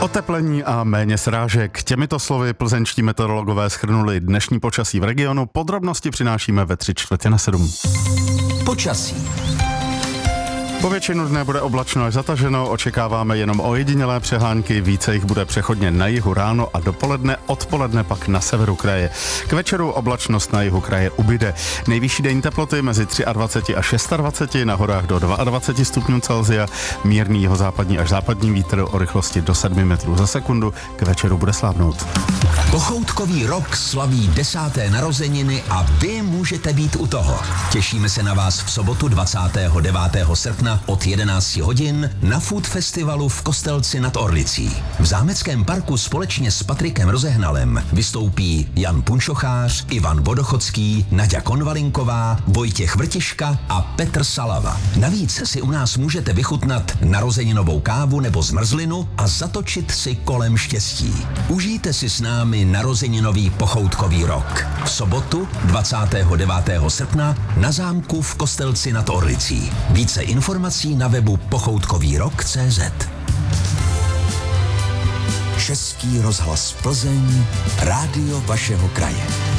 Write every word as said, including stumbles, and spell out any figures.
Oteplení a méně srážek. Těmito slovy plzeňští meteorologové shrnuli dnešní počasí v regionu. Podrobnosti přinášíme ve tři čtvrtě na sedm. Počasí. Po většinu dne bude oblačno až zataženo, očekáváme jenom ojedinělé přehánky, více jich bude přechodně na jihu ráno a dopoledne, odpoledne pak na severu kraje. K večeru oblačnost na jihu kraje ubyde. Nejvyšší denní teploty mezi dvacet tři a dvacet šest, na horách do dvacet dva stupňů Celsia, mírný jihozápadní až západní vítr o rychlosti do sedm metrů za sekundu, k večeru bude slábnout. Pochoutkový rok slaví desáté narozeniny a vy můžete být u toho. Těšíme se na vás v sobotu dvacátého devátého srpna od jedenácti hodin na Food Festivalu v Kostelci nad Orlicí. V zámeckém parku společně s Patrikem Rozehnalem vystoupí Jan Punčochář, Ivan Vodochodský, Naďa Konvalinková, Vojtěch Vrtiška a Petr Salava. Navíc si u nás můžete vychutnat narozeninovou kávu nebo zmrzlinu a zatočit si kolem štěstí. Užijte si s námi narozeninový pochoutkový rok. V sobotu dvacátého devátého srpna na zámku v Kostelci nad Orlicí. Více informací na webu pochoutkový rok tečka cé zet. Český rozhlas Plzeň, rádio vašeho kraje.